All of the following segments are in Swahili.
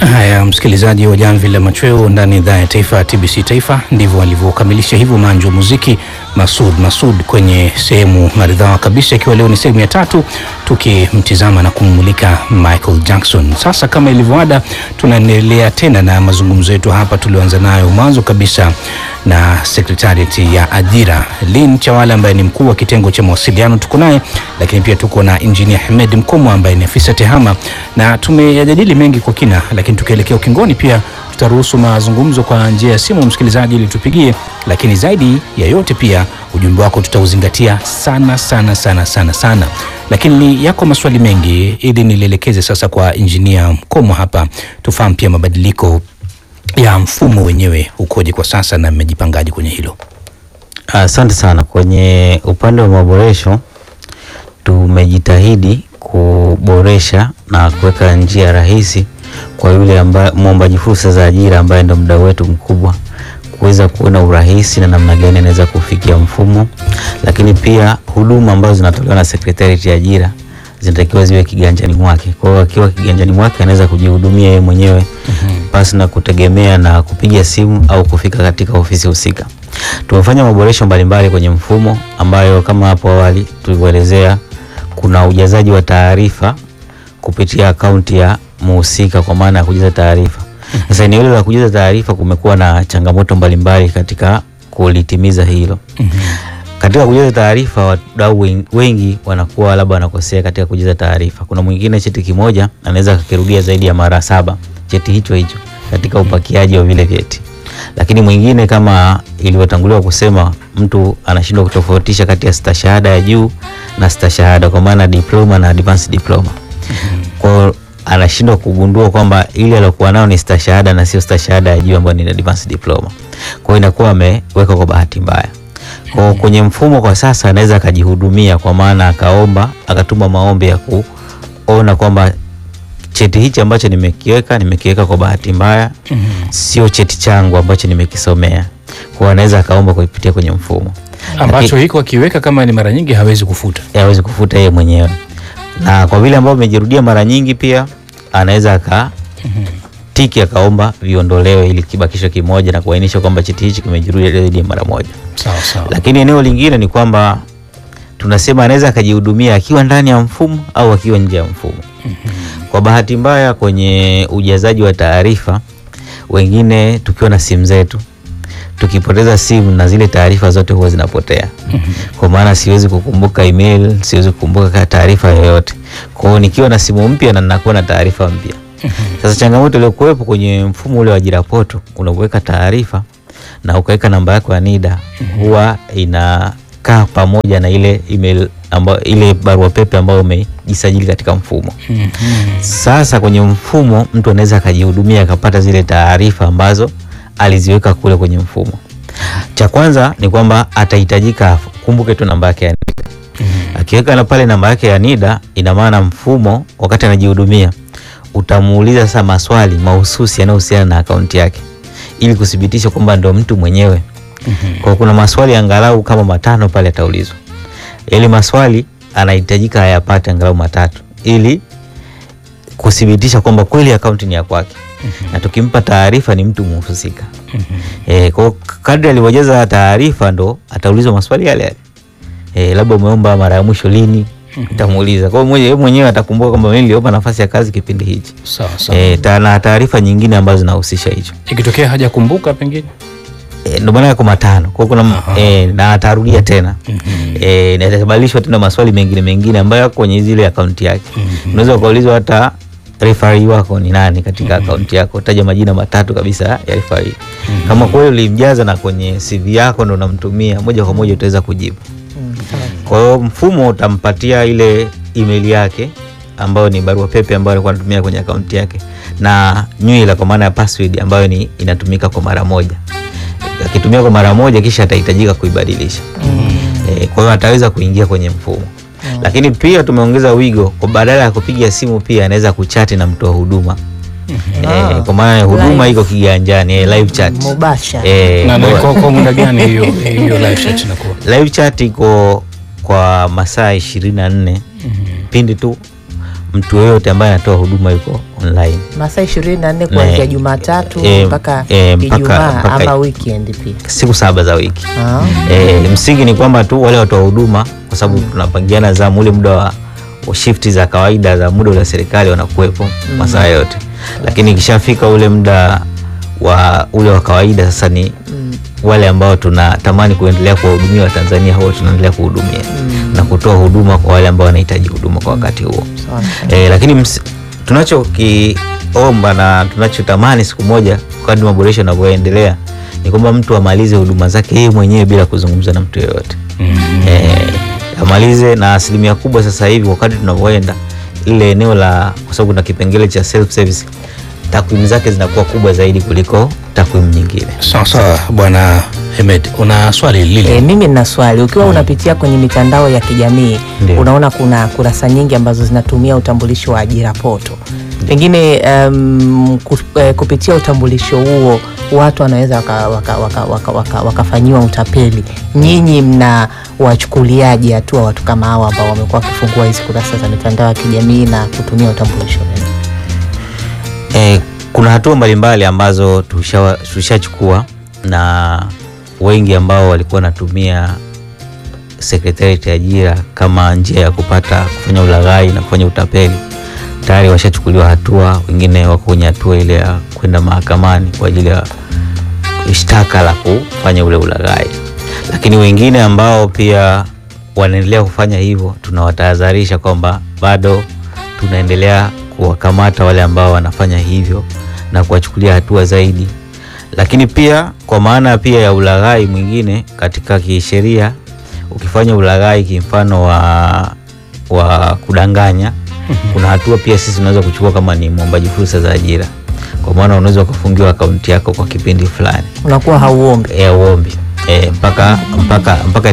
Haya, msikilizaji wa Jamvi la Machweo ndani ya idhaa ya taifa ya TBC Taifa, ndivyo alivyokamilisha hivyo manjo muziki Masud kwenye sehemu maridhawa kabisa, ikiwa leo ni sehemu ya 3 tukimtizama na kummulika Michael Jackson. Sasa kama ilivyoada, tunaendelea tena na mazungumzo yetu hapa tulioanza nayo mwanzo kabisa na Secretariat ya Ajira. Lynn Chawala ambaye ni mkuu wa kitengo cha mawasiliano tuko naye, lakini pia tuko na Engineer Ahmed Mkomo ambaye ni afisa tehama, na tumeyajadili mengi kwa kina, lakini tukielekea ukingoni pia tutaruhusu mazungumzo kwa njia ya simu msikilizaji ili tupigie, lakini zaidi ya yote pia ujumbe wako tutauzingatia sana. Lakini yako maswali mengi ili nilielekeze sasa kwa Engineer Mkomo hapa, tufahamu pia mabadiliko ya mfumo wenyewe ukoje kwa sasa na mmejipangaje kwenye hilo? Asante sana. Kwenye upande wa maboresho tumejitahidi kuboresha na kuweka njia rahisi kwa yule ambaye muombaji fursa za ajira ambaye ndio mdau wetu mkubwa kuweza kuona urahisi na namna gani anaweza kufikia mfumo, lakini pia huduma ambazo zinatolewa na Secretariat ya Ajira zinatakiwa ziwe kiganjani mwake. Kwa hiyo akiwa kiganjani mwake anaweza kujihudumia yeye mwenyewe pasi na kutegemea na kupiga simu au kufika katika ofisi husika. Tumefanya maboresho mbalimbali kwenye mfumo ambayo kama hapo awali tulivyoelezea, kuna ujazaji wa taarifa kupitia akaunti ya muhusika kwa maana ya kujaza taarifa. Sasa eneo la kujaza taarifa kumekuwa na changamoto mbalimbali katika kulitimiza hilo. Katika kujaza taarifa wadau wengi wanakuwa labda wanakosea katika kujaza taarifa. Kuna mwingine cheti kimoja anaweza kukirudia zaidi ya mara 7 cheti hicho katika upakiaji wa vile vyeti. Lakini mwingine kama ilivyotanguliwa kusema, mtu anashindwa kutofautisha kati ya stashahada ya juu na stashahada kwa maana diploma na advanced diploma. Kwa anashindwa kugundua kwamba ile aliyokuwa nayo ni stashahada na sio stashahada ya juu ambayo ni advanced diploma. Kwa hiyo inakuwa ameweka kwa bahati mbaya. Kwa kwenye mfumo kwa sasa anaweza akajihudumia kwa maana akaomba, akatuma maombi ya kuona kwamba cheti hichi ambacho nimekiweka kwa bahati mbaya sio cheti changu ambacho nimekisomea. Kwa anaweza akaomba kuipitia kwenye mfumo ambacho hiko akiweka kama ni mara nyingi hawezi kufuta yeye mwenyewe. Na kwa vile ambao umejirudia mara nyingi pia anaweza tiki akaomba viondolewe ili kibakisho kimoja na kuainisha kwamba cheti hichi kimejirudia zaidi ya mara moja. Sawa. Lakini eneo lingine ni kwamba tunasema anaweza akajihudumia akiwa ndani ya mfumo au akiwa nje ya mfumo. Kwa bahati mbaya kwenye ujazaji wa taarifa, wengine tukiwa na simu zetu, tukipoteza simu na zile taarifa zote huwa zinapotea. Kwa maana siwezi kukumbuka email, siwezi kukumbuka taarifa yoyote. Kwa hiyo nikiwa na simu mpya na ninakuwa na taarifa mpya. Sasa changamoto ile kuwepo kwenye mfumo ule wa Ajira Portal, unaweka taarifa na ukaweka namba yako ya NIDA, huwa inakaa pamoja na ile email ambayo ile barua pepe ambayo umejisajili katika mfumo. Sasa kwenye mfumo mtu anaweza akajihudumia akapata zile taarifa ambazo aliziweka kule kwenye mfumo. Cha kwanza ni kwamba atahitajika kumbuke tu namba yake ya NIDA. Akiweka na pale namba yake ya NIDA, ina maana mfumo wakati anajihudumia utamuuliza sasa maswali mahususi yanayohusiana na akaunti yake ili kudhibitisha kwamba ndio mtu mwenyewe. Kwa kuna maswali angalau kama 5 pale ataulizwa. Ile maswali anahitajika ayapate angalau 3 ili kudhibitisha kwamba kweli akaunti ni ya kwake. Na tukimpa taarifa ni mtu mhusika. Kwa kadri alivyojaza taarifa ndo ataulizwa maswali yale. Labda umeomba mara ya mwisho lini? Nitamuuliza. Kwa hiyo yeye mwenyewe atakumbuka kwamba mimi niliomba nafasi ya kazi kipindi hichi. Sawa. Na taarifa nyingine ambazo zinahusisha hicho. Ikitokea hajakumbuka pengine ndio maana yako 5. Kwa kuna na atarudia tena. Na itabadilishwa tena maswali mengine ambayo yako kwenye zile akaunti yake. Unaweza kuulizwa hata referee wako ni nani katika akaunti yako, taja majina 3 kabisa ya referee. Kama kweli ulimjaza na kwenye CV yako ndo unamtumia moja kwa moja utaweza kujibu. Kwa hiyo mfumo utampatia ile email yake ambayo ni barua pepe ambayo alikuwa anatumia kwenye akaunti yake na nywila kwa maana ya password ambayo ni inatumika kwa mara moja. Akitumia kwa mara moja kisha atahitajika kuibadilisha. Kwa hiyo ataweza kuingia kwenye mfumo. Lakini pia tumeongeza wigo kwa badala ya kupiga simu pia anaweza kuchati na mtoa huduma. Kwa maana huduma iko kiganjani, live chat. Na kwa muda gani hiyo live chat inakuwa? Live chat iko kwa masaa 24. Pindi tu mtu yeyote ambaye anatoa huduma yuko online. Masaa 24 kuanzia Jumatatu mpaka Ijumaa ama weekend pia. Siku 7 za wiki. Msingi ni kwamba tu wale watu wa huduma, kwa sababu tunapangiana zamu, ule muda wa shift za kawaida za muda wa serikali wanakuwepo masaa yote. Lakini ikishafika ule muda wa ule wa kawaida sasa ni wale ambao tunatamani kuendelea kuwahudumia Watanzania hao tunaendelea kuhudumia na kutoa huduma kwa wale ambao wanahitaji huduma kwa wakati huo. Lakini tunachokiomba na tunachotamani siku moja kadri maboresho yanavyoendelea ni kwamba mtu amalize huduma zake yeye mwenyewe bila kuzungumza na mtu yeyote. Amalize, na asilimia kubwa sasa hivi wakati tunavyoenda ile eneo la, kwa sababu kuna kipengele cha self service, takwimu zake zinakuwa kubwa zaidi kuliko takwimu nyingine. Sawa Bwana Hemed, una swali lile? Mimi nina swali. Ukiwa unapitia kwenye mitandao ya kijamii unaona kuna kurasa nyingi ambazo zinatumia utambulisho wa ajira poto. Pengine kupitia utambulisho huo watu wanaweza wakafanyiwa utapeli. Nyinyi mna wachukuliaje hatua watu kama hao ambao wamekuwa wakifungua hizo kurasa za mitandao ya kijamii na kutumia utambulisho? Kuna hatua mbalimbali ambazo tulishachukua, na wengi ambao walikuwa wanatumia Secretariat ya Ajira kama njia ya kufanya ulaghai na kufanya utapeli tayari washachukuliwa hatua. Wengine wako kwenye hatua ile ya kwenda mahakamani kwa ajili ya shtaka la kufanya ule ulaghai, lakini wengine ambao pia wanaendelea kufanya hivyo tunawatahadharisha kwamba bado tunaendelea kuwakamata wale ambao wanafanya hivyo na kuwachukulia hatua zaidi. Lakini pia kwa maana pia ya ulaghai mwingine katika kisheria, ukifanya ulaghai kimfano wa kudanganya, kuna hatua pia sisi tunaweza kuchukua kama ni muombaji fursa za ajira, kwa maana unaweza kufungiwa akaunti yako kwa kipindi fulani, unakuwa hauombi uombi mpaka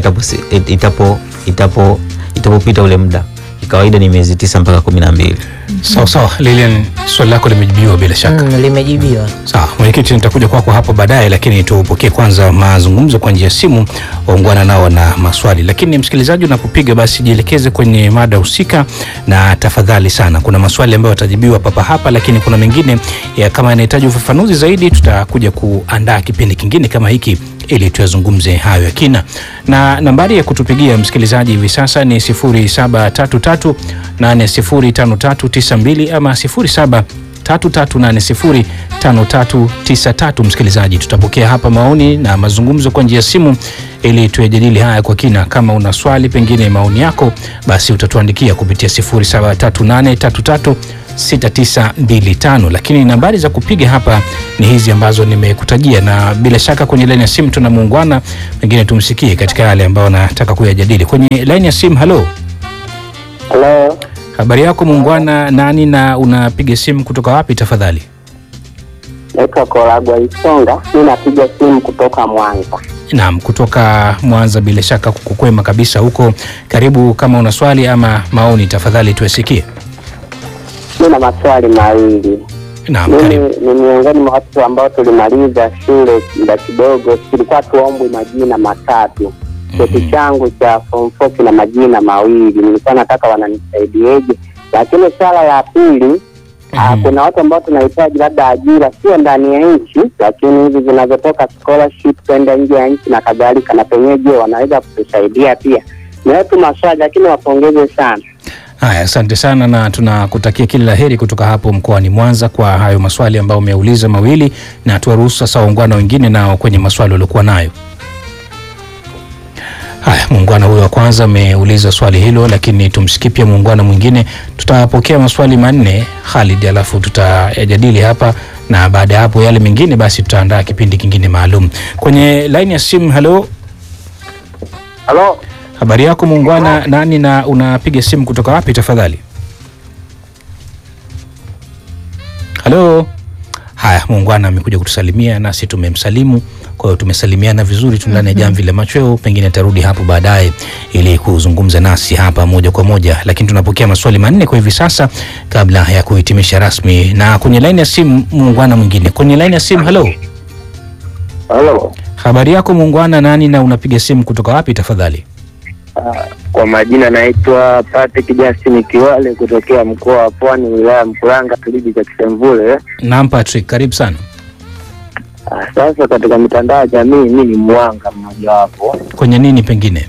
itapopita ule muda. Kawaida ni miezi 9 mpaka 12. Sawa Lilian, swali lako limejibiwa bila shaka. Limejibiwa. Sawa, mwenyekiti, nitakuja kwako hapo baadaye, lakini tupokee kwanza mazungumzo kwa njia ya simu, waungana nao na maswali. Lakini msikilizaji, unapopiga basi jielekeze kwenye mada husika, na tafadhali sana kuna maswali ambayo yatajibiwa papa hapa, lakini kuna mengine kama yanahitaji ufafanuzi zaidi tutakuja kuandaa kipindi kingine kama hiki ili tuyazungumze hayo ya kina. Na nambari ya kutupigia msikilizaji hivi sasa ni 0733805392 ama 0733805393. Msikilizaji, tutapokea hapa maoni na mazungumzo kwa njia ya simu ili tuyajadili haya kwa kina. Kama una swali, pengine maoni yako, basi utatuandikia kupitia 0738336925. Lakini nambari za kupiga hapa ni hizi ambazo nimekutajia, na bila shaka kwenye line ya simu tuna muungwana, pengine tumsikie katika yale ambayo nataka kuyajadili. Kwenye line ya simu, halo. Hello. Habari yako muungwana, nani na unapiga simu kutoka wapi tafadhali? Naitwa Koragwa Isonga, mimi napiga simu kutoka Mwanza. Naam, kutoka Mwanza, bila shaka kukwema kabisa huko. Karibu, kama una swali ama maoni tafadhali tuesikie. Mimi na maswali mawili. Naam, karibu. Ni miongoni mwa watu ambao tulimaliza shule muda kidogo, tulikuwa tuombwe majina matatu. Cheti changu cha form 4 kina majina mawili. Nilikuwa nataka wananisaidieje. Lakini swala la pili, kuna watu ambao tunahitaji labda ajira sio ndani ya nchi, lakini hizi zinazotoka scholarship kwenda nje ya nchi na kadhalika, na penyeje wanaweza kutusaidia pia. Ni watu maswali, lakini wapongeze sana. Haya, asante sana na tunakutakia kila laheri kutoka hapo mkoani Mwanza kwa hayo maswali ambayo umeuliza mawili, na tuwaruhusu sasa waungwana wengine nao kwenye maswali waliokuwa nayo. Haya, muungwana huyo wa kwanza ameuliza swali hilo, lakini tumsikie pia muungwana mwingine. Tutapokea maswali manne Khalid, alafu tutayajadili hapa, na baada ya hapo yale mengine basi tutaandaa kipindi kingine maalum. Kwenye line ya simu, halo. Halo. Habari yako muungwana, nani na unapiga simu kutoka wapi tafadhali? Halo. Haya, muungwana amekuja kutusalimia nasi tumemsalimu. Kwa hiyo tumesalimiana vizuri, tundani ya jamvi la machweo, pengine atarudi hapo baadaye ili kuzungumza nasi hapa moja kwa moja. Lakini tunapokea maswali manne kwa hivi sasa kabla ya kuhitimisha rasmi. Na kwenye line ya simu muungwana mwingine. Kwenye line ya simu, halo. Halo. Habari yako muungwana, nani na unapiga simu kutoka wapi tafadhali? Kwa majina naitwa Patrick Justin Kiwale kutokea mkoa wa Pwani, wilaya Mkuranga, kijiji cha Kisemvule. Naam Patrick, karibu sana. Sasa katika mitandao ya jamii mimi ni mwanga mmoja wapo. Kwenye nini pengine?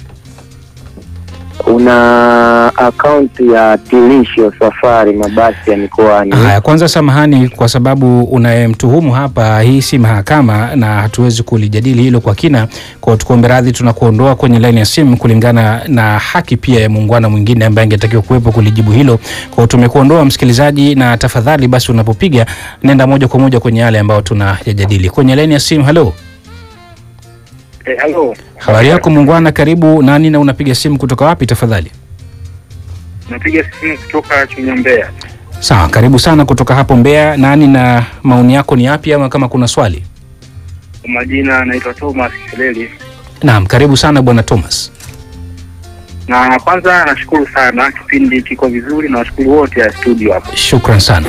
Una akaunti ya Tilisho Safari mabasi ya mikoani. Haya, kwanza samahani kwa sababu unayemtuhumu hapa, hii si mahakama na hatuwezi kulijadili hilo kwa kina. Kwa tukuombe radhi, tunakuondoa kwenye line ya simu kulingana na haki pia ya muungwana mwingine ambaye angetakiwa kuwepo kulijibu hilo. Kwa tumekuondoa msikilizaji, na tafadhali basi unapopiga nenda moja kwa moja kwenye yale ambayo tunayajadili. Kwenye line ya simu, hello. Hello. Habari yako muungwana, karibu. Nani na unapiga simu kutoka wapi tafadhali? Napiga simu kutoka Chunya, Mbeya. Sawa, karibu sana kutoka hapo Mbeya. Nani na maoni yako ni yapi, ama kama kuna swali? Kwa majina naitwa Thomas Kileli. Naam, karibu sana bwana Thomas. Na kwanza nashukuru sana, kipindi kiko vizuri na washukuru wote ya studio hapo. Shukran sana.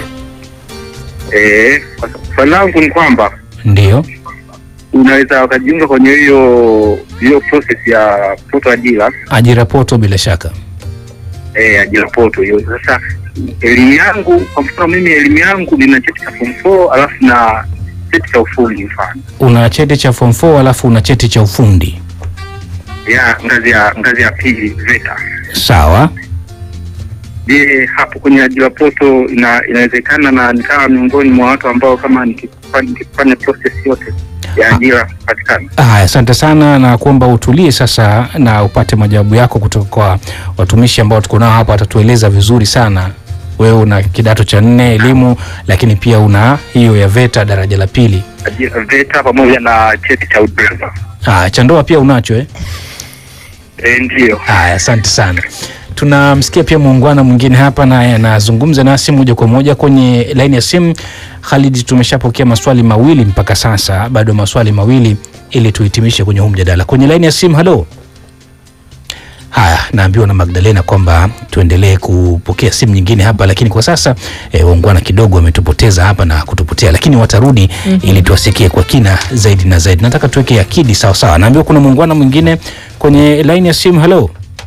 Swali langu ni kwamba ndio unaweza ukajiunga kwenye hiyo process ya poto ajira poto bila shaka. Ajira poto hiyo. Sasa elimu yangu, kwa mfano mimi elimu yangu nina cheti cha form 4 alafu na cheti cha ufundi mfano. Una cheti cha form 4 alafu una cheti cha ufundi. Ngazi ya pili VETA. Sawa. Je, hapo kwenye ajira poto inawezekana na nikawa miongoni mwa watu ambao kama nikifanya process yote ya ajira patikana? Asante sana, na kuomba utulie sasa na upate majawabu yako kutoka kwa watumishi ambao tuko nao hapa. Watatueleza vizuri sana. Wewe una kidato cha 4 elimu, lakini pia una hiyo ya VETA daraja la pili. VETA pamoja na cheti cha udereva. Cha ndoa pia unacho Ndio. Asante sana. Tunamsikia pia muungwana mwingine hapa na anazungumza nasi moja kwa moja kwenye line ya simu. Khalid, tumeshapokea maswali mawili mpaka sasa, bado maswali mawili ili tuhitimishe kwenye huu mjadala. Kwenye line ya simu, hello. Haya, naambiwa na Magdalena kwamba tuendelee kupokea simu nyingine hapa, lakini kwa sasa waungwana kidogo wametupoteza hapa na kutupotea, lakini watarudi ili tuwasikie kwa kina zaidi na zaidi. Nataka tuweke akidi sawa sawa. Naambiwa kuna muungwana mwingine kwenye line ya simu, hello.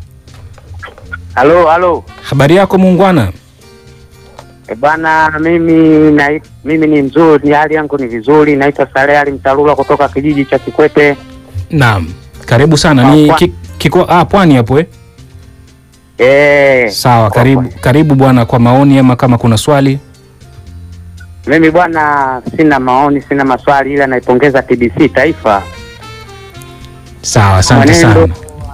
Halo. Habari yako muungwana? Bwana, mimi ni mzuri, hali yangu ni vizuri. Naitwa Saleh Ali Mtalula kutoka kijiji cha Kikwete. Naam, karibu sana. Ni Pwani hapo Sawa, karibu bwana kwa maoni ama kama kuna swali. Mimi bwana sina maoni, sina maswali, ila naipongeza TBC Taifa. Sawa, asante sana.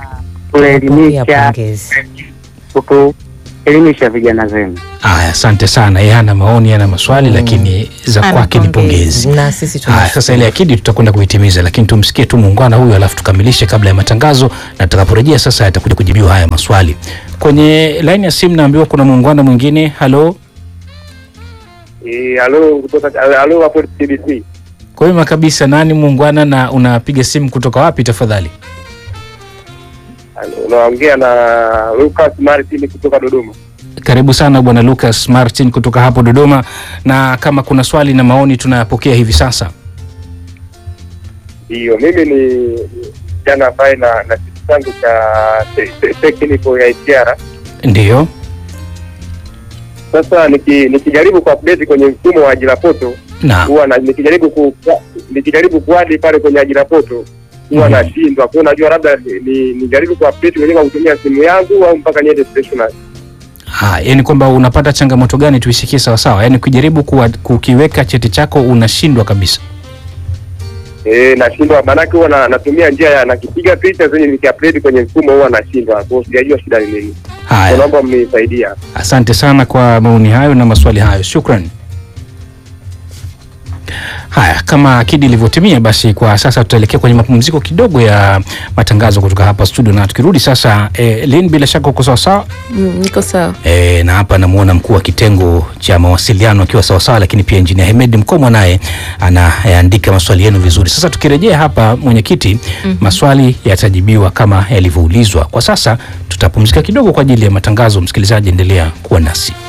Elimisha vijana zenu. Asante sana. Yeye hana maoni, hana maswali, lakini za kwake ni pongezi. Na sisi tunashukuru. Sasa ile akidi tutakwenda kuitimiza, lakini tumsikie tu muungwana huyu alafu tukamilishe kabla ya matangazo, na tutakaporejea sasa atakuja kujibiwa haya maswali. Kwenye line ya simu naambiwa kuna muungwana mwingine. Hello. Hello hapo TBC. Kwa hiyo kabisa, nani muungwana na unapiga simu kutoka wapi tafadhali? Unaongea na Lucas Martin kutoka Dodoma. Karibu sana bwana Lucas Martin kutoka hapo Dodoma, na kama kuna swali na maoni tunayapokea hivi sasa. Ndio, mimi ni jana ambaye na kitu changu cha technical ya ITR. Ndio. Sasa nikijaribu kuupdate kwenye mfumo wa ajira poto, huwa nikijaribu kuadi pale kwenye ajira poto huwa nashindwa. Kwa unajua labda nijaribu kuupdate mwenyewe kwa kutumia simu yangu au mpaka niende stationary. Yaani kwamba unapata changamoto gani tuisikie sawa sawa? Yaani kujaribu kukiweka cheti chako unashindwa kabisa. Nashindwa, maana huwa natumia njia ya nakipiga picha zenye nikiupload kwenye mfumo huwa nashindwa. Kwa hiyo sijajua shida ni nini. Naomba mnisaidia. Asante sana kwa maoni hayo na maswali hayo. Shukrani. Haya, kama akidi ilivyotimia, basi kwa sasa tutaelekea kwenye mapumziko kidogo ya matangazo kutoka hapa studio, na tukirudi sasa Lynn, bila shaka uko sawa sawa? Niko sawa. Na hapa namuona mkuu wa kitengo cha mawasiliano akiwa sawa sawa, lakini pia engineer Hemed Mkomwa naye anaandika maswali yenu vizuri. Sasa tukirejea hapa mwenyekiti, maswali yatajibiwa kama yalivyoulizwa. Kwa sasa tutapumzika kidogo kwa ajili ya matangazo. Msikilizaji, endelea kuwa nasi.